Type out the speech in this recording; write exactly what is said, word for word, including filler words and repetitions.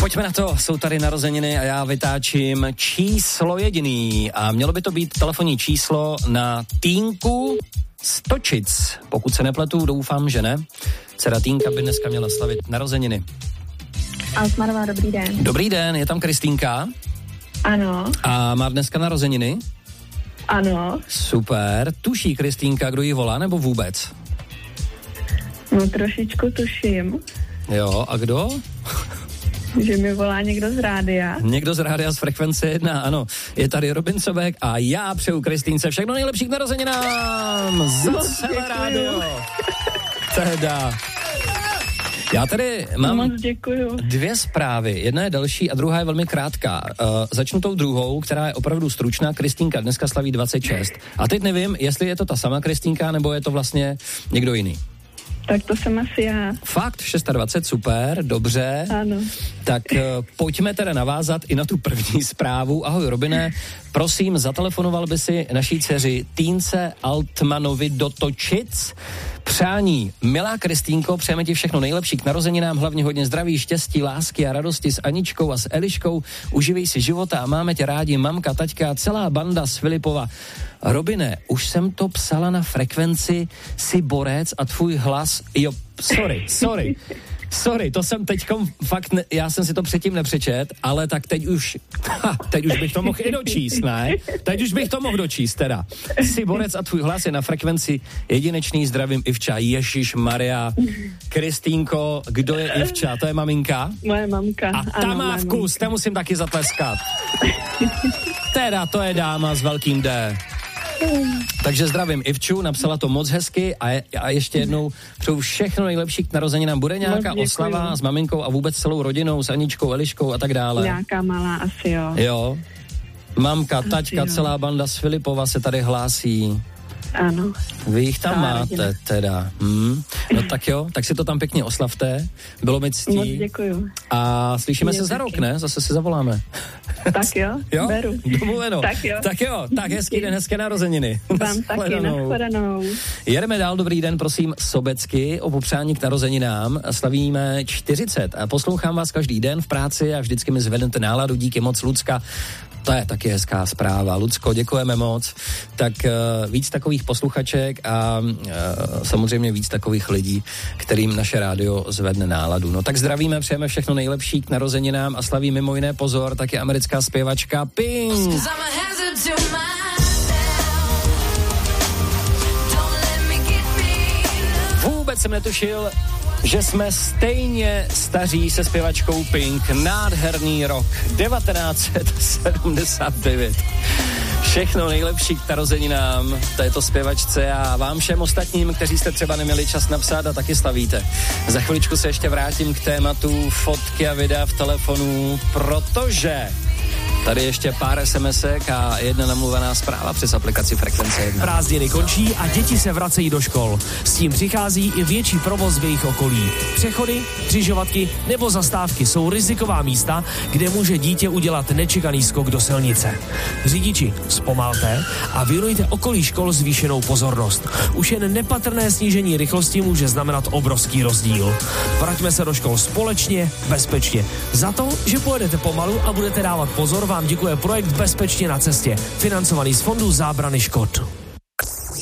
Pojďme na to, jsou tady narozeniny a já vytáčím číslo jediný a mělo by to být telefonní číslo na Týnku Stočic. Pokud se nepletu, doufám, že ne. Dcera Týnka by dneska měla slavit narozeniny. Altmarová, dobrý den. Dobrý den, je tam Kristýnka? Ano. A má dneska narozeniny? Ano. Super. Tuší Kristýnka, kdo jí volá, nebo vůbec? No trošičku tuším. Jo, a kdo? Že mi volá někdo z rádia. Někdo z rádia z frekvence jedna, ano. Je tady Robin Sobek a já přeju Kristýnce všechno nejlepší k narozeninám za celé rádio. Teda. Já tady mám Moc děkuju. dvě zprávy. Jedna je delší a druhá je velmi krátká. Uh, začnu tou druhou, která je opravdu stručná. Kristýnka dneska slaví dvacet šest. A teď nevím, jestli je to ta sama Kristýnka, nebo je to vlastně někdo jiný. Tak to jsem asi já. Fakt, dvacet šest, super, dobře. Ano. Tak uh, pojďme teda navázat i na tu první zprávu. Ahoj Robine, prosím, zatelefonoval by si naší dceři Týnce Altmanovi do Točic. Přání, milá Kristýnko, přejeme ti všechno nejlepší k narozeninám, hlavně hodně zdraví, štěstí, lásky a radosti s Aničkou a s Eliškou. Uživej si života a máme tě rádi, mamka, taťka, celá banda z Filipova. Robine, už jsem to psala na frekvenci, jsi borec a tvůj hlas, jo, sorry, sorry. Sorry, to jsem teďkom fakt, ne, já jsem si to předtím nepřečet, ale tak teď už, ha, teď už bych to mohl i dočíst, ne? Teď už bych to mohl dočíst, teda. Jsi borec a tvůj hlas je na frekvenci jedinečný, zdravím Ivča, Ježíš Maria, Kristýnko, kdo je Ivča, to je maminka? Moje mamka. A ta ano, má vkus, te musím taky zatleskat. Teda, to je dáma s velkým D. Takže zdravím Ivču, napsala to moc hezky a, je, a ještě jednou přeju všechno nejlepší k narozeninám. Bude nějaká oslava s maminkou a vůbec celou rodinou, s Aničkou, Eliškou a tak dále? Nějaká malá asi, jo. Jo. Mamka, asi taťka, jo. celá banda z Filipova se tady hlásí. Ano. Vy jich tam Celá máte rodina. teda. Hmm. No tak jo, tak si to tam pěkně oslavte. Bylo mi ctí. Moc děkuju. A slyšíme Mě se za taky. rok, ne? Zase si zavoláme. Tak jo, Jo? beru. Domluveno. Tak jo. Tak jo, tak hezký den, hezké narozeniny. Vám taky, nashledanou. Jedeme dál, dobrý den, prosím, sobecky, o popřání k narozeninám. Slavíme čtyřicet a poslouchám vás každý den v práci a vždycky mi zvednete náladu, díky moc, Lucka. To je taky hezká zpráva. Lucko, děkujeme moc. Tak uh, víc takových posluchaček a uh, samozřejmě víc takových lidí, kterým naše rádio zvedne náladu. No tak zdravíme, přejeme všechno nejlepší k narozeninám a slaví mimo jiné, pozor, taky americká zpěvačka Pink. Vůbec jsem netušil, že jsme stejně staří se zpěvačkou Pink. Nádherný rok devatenáct set sedmdesát devět. Všechno nejlepší k narozeninám této zpěvačce a vám všem ostatním, kteří jste třeba neměli čas napsat a taky slavíte. Za chviličku se ještě vrátím k tématu fotky a videa v telefonu, protože tady ještě pár SMSek a jedna namluvená zpráva přes aplikaci Frekvence jedna. Prázdniny končí a děti se vracejí do škol. S tím přichází i větší provoz v jejich okolí. Přechody, křižovatky nebo zastávky jsou riziková místa, kde může dítě udělat nečekaný skok do silnice. Řidiči, zpomalte a věnujte okolí škol zvýšenou pozornost. Už jen nepatrné snížení rychlosti může znamenat obrovský rozdíl. Vraťme se do škol společně, bezpečně. Za to, že pojedete pomalu a budete dávat pozor, vám děkuje projekt Bezpečně na cestě, financovaný z Fondu zábrany škod.